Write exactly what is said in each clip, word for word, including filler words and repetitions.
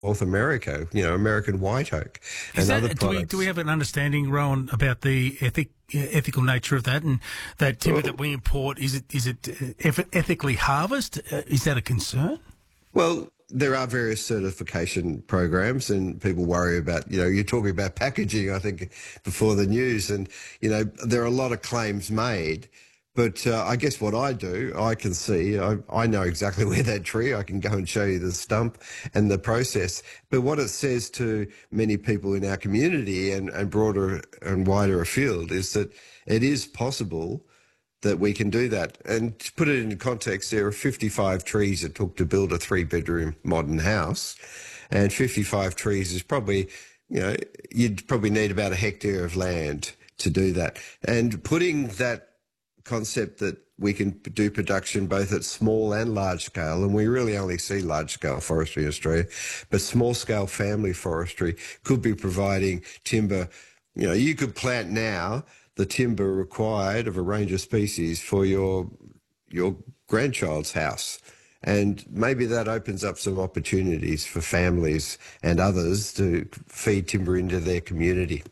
North America, you know, American white oak Is and that, other do we products. do we have an understanding, Rowan, about the ethic, uh, ethical nature of that, and that timber Well, that we import, is it is it uh, eth- ethically harvested? Uh, is that a concern? well, there are various certification programs, and people worry about, you know, you're talking about packaging, I think, before the news, and, you know, there are a lot of claims made. But uh, I guess what I do, I can see, I, I know exactly where that tree, I can go and show you the stump and the process. But what it says to many people in our community and, and broader and wider afield is that it is possible that we can do that. And to put it into context, there are fifty-five trees it took to build a three-bedroom modern house. And fifty-five trees is probably, you know, you'd probably need about a hectare of land to do that. And putting that concept that we can do production both at small and large scale, and we really only see large scale forestry in Australia, but small scale family forestry could be providing timber. You know, you could plant now the timber required of a range of species for your your grandchild's house. And maybe that opens up some opportunities for families and others to feed timber into their community.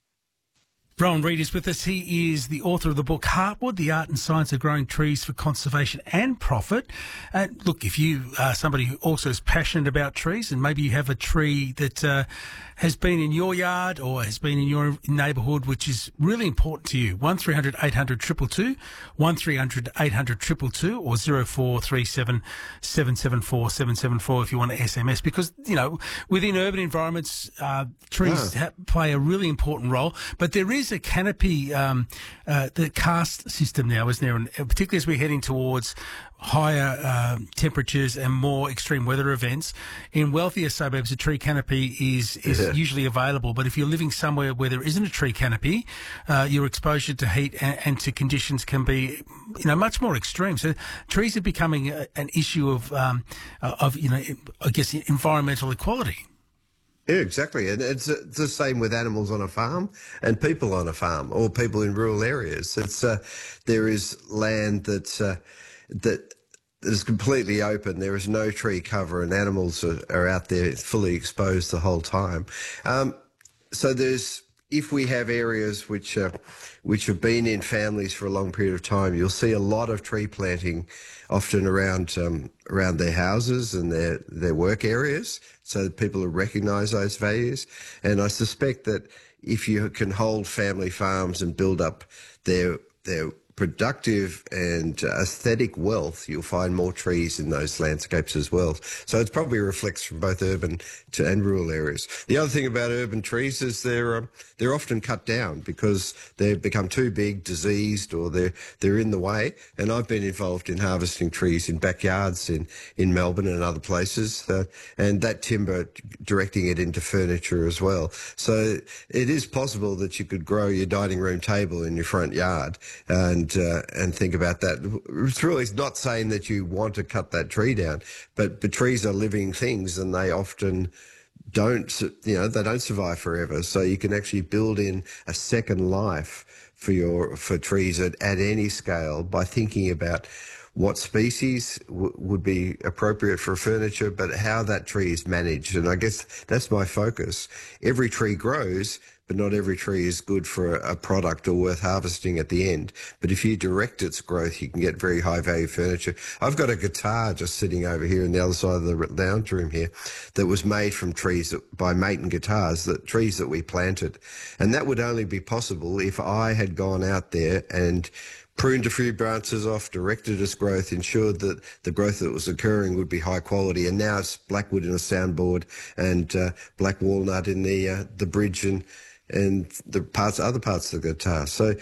Rowan Reid is with us. He is the author of the book Heartwood, The Art and Science of Growing Trees for Conservation and Profit. Uh, look, if you are somebody who also is passionate about trees, and maybe you have a tree that uh, has been in your yard or has been in your neighbourhood, which is really important to you, one three hundred eight hundred two two two, one three hundred eight hundred two two two, or zero four three seven seven seven four seven seven four if you want to S M S, because, you know, within urban environments, uh, trees Yeah. ha- play a really important role, but there is a canopy, um, uh, the cast system now, isn't there? And particularly as we're heading towards higher uh, temperatures and more extreme weather events, in wealthier suburbs, a tree canopy is is Yeah. usually available. But if you're living somewhere where there isn't a tree canopy, uh, your exposure to heat and, and to conditions can be, you know, much more extreme. So trees are becoming a, an issue of um, of you know, I guess environmental equality. Yeah, exactly. And it's, it's the same with animals on a farm and people on a farm, or people in rural areas. It's uh, there is land that's uh, that is completely open. There is no tree cover, and animals are, are out there fully exposed the whole time. Um, so there's, if we have areas which uh, which have been in families for a long period of time, you'll see a lot of tree planting, often around um, around their houses and their their work areas, so that people will recognise those values. And I suspect that if you can hold family farms and build up their their productive and uh, aesthetic wealth, you'll find more trees in those landscapes as well. So it probably reflects from both urban to and rural areas. The other thing about urban trees is they're um, they're often cut down because they've become too big, diseased, or they're they're in the way. And I've been involved in harvesting trees in backyards in in Melbourne and other places, uh, and that timber, directing it into furniture as well. So it is possible that you could grow your dining room table in your front yard and uh, and think about that. It's really not saying that you want to cut that tree down, but, but trees are living things, and they often don't, you know, they don't survive forever. So you can actually build in a second life for your for trees at, at any scale by thinking about what species w- would be appropriate for furniture, but how that tree is managed. And I guess that's my focus. Every tree grows, but not every tree is good for a, a product or worth harvesting at the end. But if you direct its growth, you can get very high value furniture. I've got a guitar just sitting over here on the other side of the lounge room here that was made from trees that, by Maton Guitars, that trees that we planted. And that would only be possible if I had gone out there and pruned a few branches off, directed its growth, ensured that the growth that was occurring would be high quality. And now it's blackwood in a soundboard and uh, black walnut in the uh, the bridge and and the parts, other parts of the guitar. So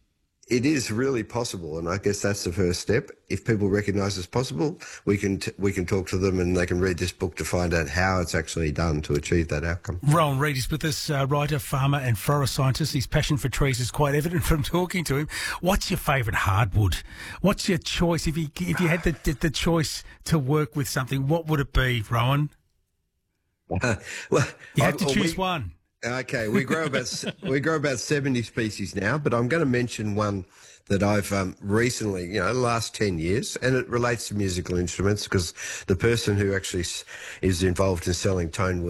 it is really possible, and I guess that's the first step. If people recognise it's possible, we can t- we can talk to them, and they can read this book to find out how it's actually done to achieve that outcome. Rowan Reid is with us, uh, writer, farmer and forest scientist. His passion for trees is quite evident from talking to him. What's your favourite hardwood? What's your choice? If you if you had the, the, the choice to work with something, what would it be, Rowan? Uh, well, You have I- to or choose we- one. Okay, we grow about s- we grow about seventy species now, but I'm going to mention one that I've um, recently, you know, the last ten years, and it relates to musical instruments because the person who actually s- is involved in selling tone